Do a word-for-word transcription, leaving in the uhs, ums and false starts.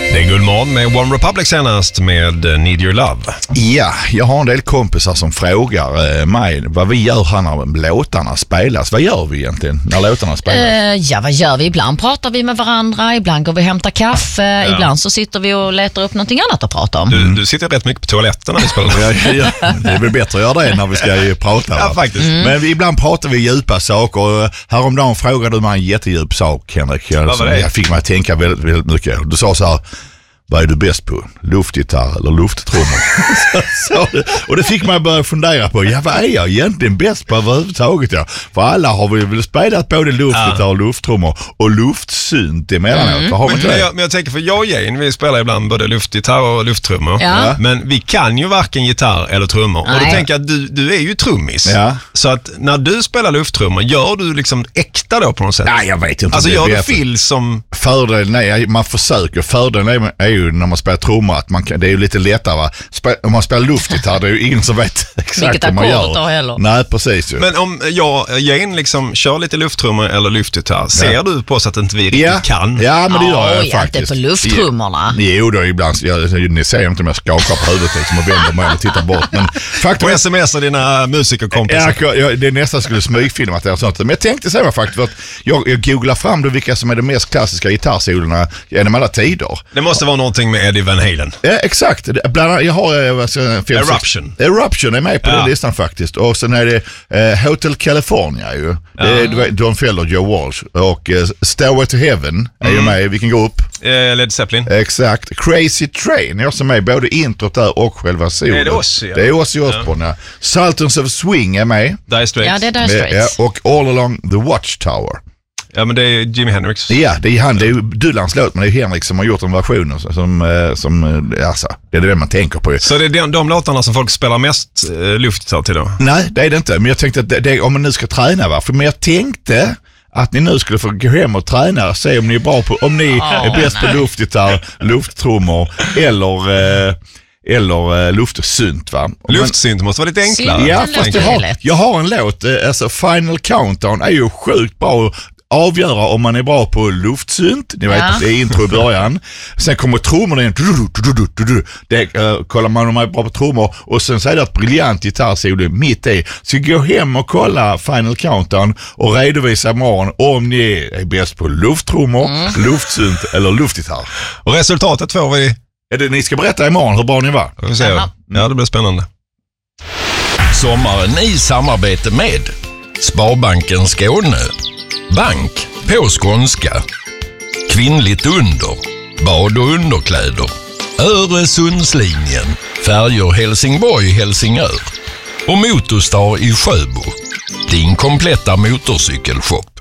Det är Guldmorgon med One Republic senast med Need Your Love. Ja, jag har en del kompisar som frågar eh, mig vad vi gör här när låtarna spelas. Vad gör vi egentligen när låtarna spelas? Uh, ja, vad gör vi? Ibland pratar vi med varandra, ibland går vi och hämtar kaffe, ja. Ibland så sitter vi och letar upp någonting annat att prata om. Du, du sitter rätt mycket på toaletten när vi spelar. ja, ja, det är väl bättre att göra det när vi ska prata. Ja, faktiskt. Mm. Men vi, ibland pratar vi djupa saker. Häromdagen frågade du mig en jättedjup sak, Henrik. Jag, som, jag fick mig att tänka väldigt, väldigt mycket. Du sa så här: vad är du bäst på? Luftgitarr eller lufttrummor? så, så, och det fick man börja fundera på. Ja, vad är jag egentligen bäst på överhuvudtaget? Ja? För alla har vi väl spelat både luftgitarr ja. och lufttrummor och luftsynt emellanåt. Mm. Har vi men, men, jag, men jag tänker för jag och Jane, vi spelar ibland både luftgitarr och lufttrummor. Ja. Men vi kan ju varken gitarr eller trummor. Nej. Och då tänker jag att du, du är ju trummis. Ja. Så att när du spelar lufttrummor, gör du liksom äkta då på något sätt? Nej, jag vet inte. Alltså gör du fill som... Fördelen, nej, man försöker. Fördelen är, är ju när man spelar trummor att man kan, det är ju lite lättare, va? Spe, om man spelar luftgitarr, det är ju ingen som vet exakt vad man gör. Heller. Nej, precis ju. Men om jag, Jane, liksom kör lite lufttrummor eller luftgitarr, ser ja. du på oss att inte vi riktigt ja. kan? Ja, men det gör jag oh, faktiskt. Inte på lufttrummorna. Ja. Jo, då ibland, jag, ni ser inte om jag skakar på huvudet liksom, och vänder mig och tittar bort. Men faktum, och smsar dina musikerkompisar. Ja, jag, det nästan skulle smygfilmat det och sånt. Men jag tänkte säga faktiskt för att jag, jag googlar fram då vilka som är de mest klassiska gitarrsolorna genom alla tider. Det måste vara någonting med Eddie Van Halen. Ja, exakt. Bland annat, jag har alltså, Eruption. Eruption är med på ja. den listan faktiskt. Och sen är det eh, Hotel California ju. Ja. Det är Don Felder, Joe Walsh. Och eh, Stairway to Heaven är mm. ju med. Vi kan gå upp. Eh, Led Zeppelin. Exakt. Crazy Train är också med. Både introt där och själva solen. Det är Ozzy. Ja. Det är Ozzy Osbourne. Ja. Sultans of Swing är med. Dire Straits. Ja, det är Dire Straits. Ja, och All Along the Watchtower. Ja, men det är Jimi Hendrix. Ja, det är han. Det är ju Dylans låt, men det är Henrik som har gjort en version som, som alltså, det är det man tänker på. Så det är de, de låtarna som folk spelar mest eh, luftgitarr till då? Nej, det är det inte. Men jag tänkte att det, det, om man nu ska träna, va? För men jag tänkte att ni nu skulle få gå hem och träna och se om ni är bra på, om ni oh, är bäst nej. på luftgitarr, lufttrummor eller... Eh, eller uh, luftsynt, va? Luftsynt måste vara lite enklare. Ja, fast jag har, jag har en låt, uh, alltså Final Countdown är ju sjukt bra att avgöra om man är bra på luftsynt. Ni vet, ja. det är intro i början. Sen kommer trummorna in. Det uh, kollar man om man är bra på trummor. Och sen så är det ett briljant gitarrsolo mitt i. Så gå hem och kolla Final Countdown och redovisa imorgon om ni är bäst på lufttrummor, mm. luftsynt eller luftgitarr. Och resultatet får vi... Är det, ni ska berätta imorgon hur bra ni var. Vi se. Ja, det blir spännande. Sommaren i samarbete med Sparbanken Skåne. Bank på skånska. Kvinnligt under. Bad och underkläder. Öresundslinjen. Färjor Helsingborg-Helsingör. Och Motorstar i Sjöbo. Din kompletta motorcykelshop.